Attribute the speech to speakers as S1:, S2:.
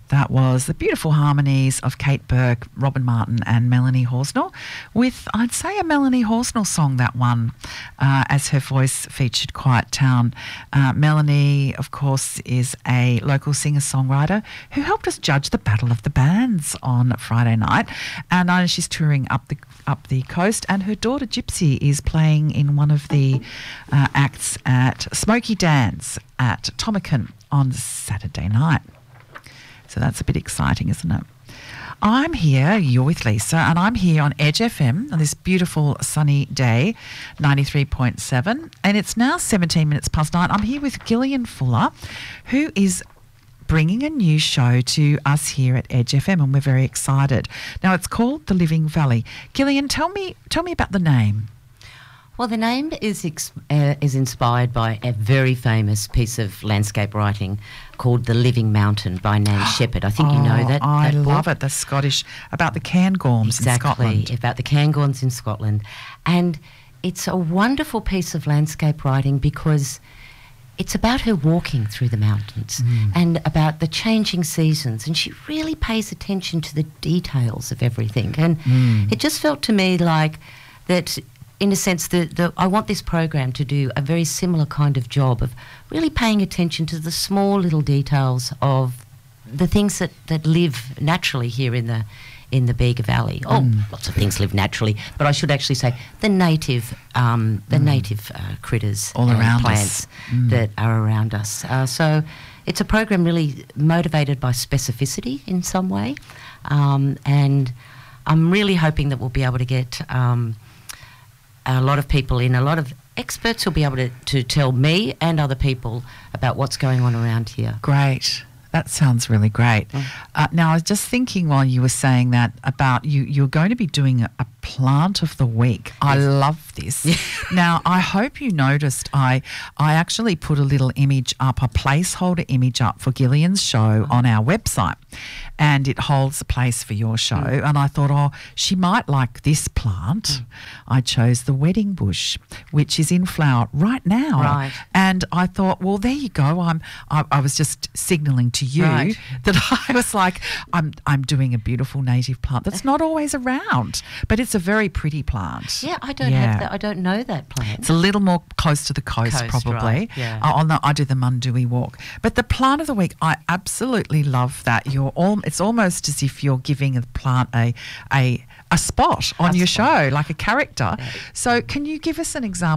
S1: That was the beautiful harmonies of Kate Burke, Robin Martin and Melanie Horsnell with, I'd say, a Melanie Horsnell song, that one, as her voice featured Quiet Town. Melanie, of course, is a local singer-songwriter who helped us judge the Battle of the Bands on Friday night. And I know she's touring up the coast, and her daughter Gypsy is playing in one of the acts at Smoky Dance at Tomakin on Saturday night. So that's a bit exciting, isn't it? I'm here, you're with Lisa, and I'm here on Edge FM on this beautiful sunny day, 93.7, and it's now 17 minutes past 9. I'm here with Gillian Fuller, who is bringing a new show to us here at Edge FM, and we're very excited. Now, it's called The Living Valley. Gillian, tell me about the name.
S2: Well, the name is inspired by a very famous piece of landscape writing called The Living Mountain by Nan Shepherd. I think you know that.
S1: I
S2: that
S1: love
S2: book.
S1: it. The Scottish, about the Cairngorms in Scotland.
S2: Exactly, about the Cairngorms in Scotland. And it's a wonderful piece of landscape writing because it's about her walking through the mountains and about the changing seasons, and she really pays attention to the details of everything. And it just felt to me like that, in a sense, I want this program to do a very similar kind of job of really paying attention to the small little details of the things that live naturally here in the Bega Valley. Lots of things live naturally, but I should actually say the native critters
S1: all
S2: and
S1: around
S2: plants
S1: us.
S2: that are around us. So it's a program really motivated by specificity in some way, and I'm really hoping that we'll be able to get a lot of people in, a lot of experts will be able to tell me and other people about what's going on around here.
S1: Great. That sounds really great. Now, I was just thinking while you were saying that about you're going to be doing a plant of the week. I love this. Now, I hope you noticed I actually put a little image up, a placeholder image up for Gillian's show on our website, and it holds a place for your show. And I thought, she might like this plant. I chose the wedding bush, which is in flower right now.
S2: Right.
S1: And I thought, well, there you go. I was just signalling to you that I was like, I'm doing a beautiful native plant that's not always around, but it's a very pretty plant.
S2: Yeah, I don't have that. I don't know that plant.
S1: It's a little more close to the coast probably.
S2: Right, yeah.
S1: I do the Mundui walk. But the plant of the week, I absolutely love that. It's almost as if you're giving a plant a spot on your show, like a character. Yeah. So can you give us an example